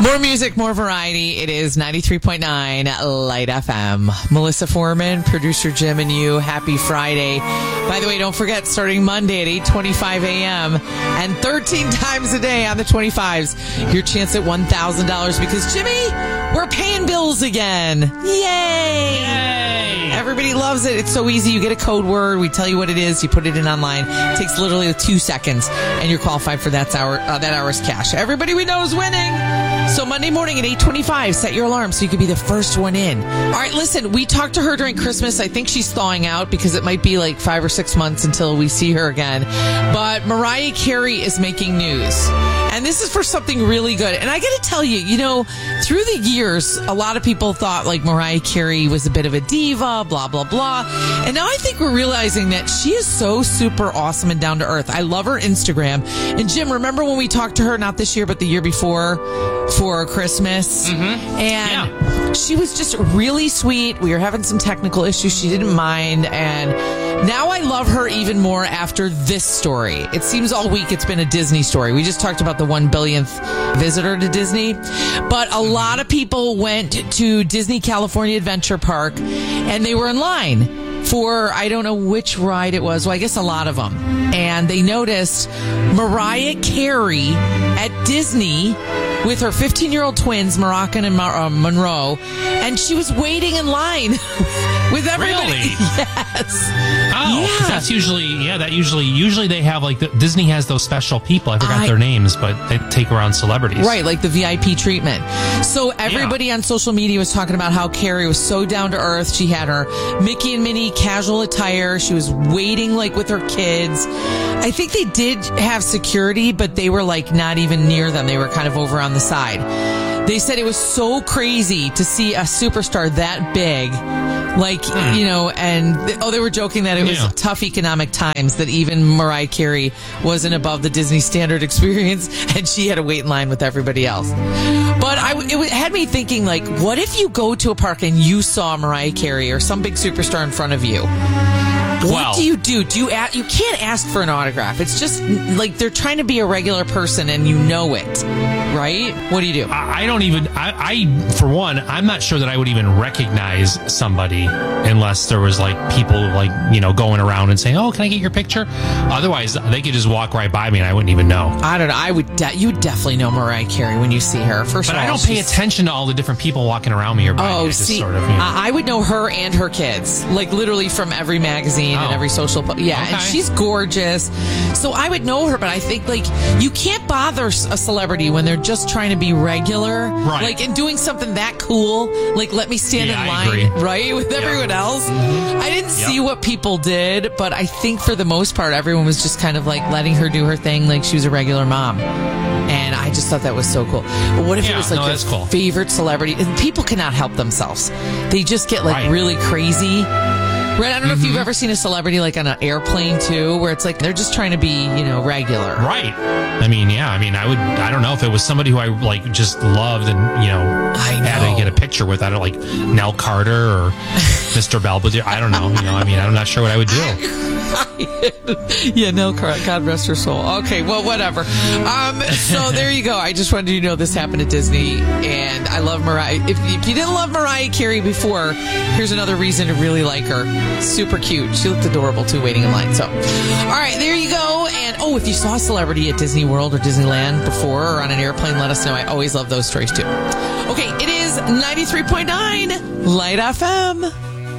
More music, more variety. It is 93.9 Light FM. Melissa Foreman, producer Jim, and you. Happy Friday. By the way, don't forget, starting Monday at 8:25 a.m. and 13 times a day on the 25s, your chance at $1,000 because, Jimmy, we're paying bills again. Yay! Yay! Everybody loves it. It's so easy. You get a code word. We tell you what it is. You put it in online. It takes literally 2 seconds, and you're qualified for that hour's cash. Everybody we know is winning. So Monday morning at 8:25, set your alarm so you could be the first one in. All right, listen, we talked to her during Christmas. I think she's thawing out because it might be like 5 or 6 months until we see her again. But Mariah Carey is making news. And this is for something really good. And I got to tell you, through the years, a lot of people thought like Mariah Carey was a bit of a diva, blah, blah, blah. And now I think we're realizing that she is so super awesome and down to earth. I love her Instagram. And Jim, remember when we talked to her, not this year, but the year before for Christmas? Mm-hmm. And she was just really sweet. We were having some technical issues. She didn't mind. And now I love her even more after this story. It seems all week it's been a Disney story. We just talked about the 1 billionth visitor to Disney. But a lot of people went to Disney California Adventure Park and they were in line for, I don't know which ride it was. Well, I guess a lot of them. And they noticed Mariah Carey at Disney with her 15-year-old twins, Moroccan and Monroe, and she was waiting in line with everybody. Really? Yes. Oh, yeah. 'cause that's usually they have like Disney has those special people. I forgot their names, but they take around celebrities. Right, like the VIP treatment. So everybody on social media was talking about how Carey was so down to earth. She had her Mickey and Minnie casual attire. She was waiting like with her kids. I think they did have security, but they were like not even near them. They were kind of over on the side. They said it was so crazy to see a superstar that big. They were joking that it was tough economic times, that even Mariah Carey wasn't above the Disney standard experience, and she had to wait in line with everybody else. But it had me thinking, like, what if you go to a park and you saw Mariah Carey or some big superstar in front of you? What do you do? You can't ask for an autograph. It's just like they're trying to be a regular person and you know it, right? What do you do? For one, I'm not sure that I would even recognize somebody unless there was like people going around and saying, "Oh, can I get your picture?" Otherwise, they could just walk right by me and I wouldn't even know. I don't know. You would definitely know Mariah Carey when you see her. But I don't pay attention to all the different people walking around me or by me. I would know her and her kids, like literally from every magazine and every social. And she's gorgeous. So I would know her, but I think like you can't bother a celebrity when they're just trying to be regular, right? Like and doing something that cool, like let me stand in line, right, with everyone else. Mm-hmm. I didn't see what people did, but I think for the most part, everyone was just kind of like letting her do her thing, like she was a regular mom. And I just thought that was so cool. But what if it was like your favorite celebrity? And people cannot help themselves. They just get like really crazy. Right, I don't know if you've ever seen a celebrity like on an airplane too, where it's like they're just trying to be, regular. Right. I don't know if it was somebody who I like just loved and, had to get a picture with. I don't like Nell Carter or Mr. Belvedere. I don't know. I'm not sure what I would do. Yeah, Nell Carter. God rest her soul. Okay, well, whatever. So there you go. I just wanted you to know this happened at Disney, and I love Mariah. If you didn't love Mariah Carey before, here's another reason to really like her. Super cute. She looked adorable too, waiting in line. So, all right, there you go. And if you saw a celebrity at Disney World or Disneyland before or on an airplane, let us know. I always love those stories too. Okay, it is 93.9 Light FM.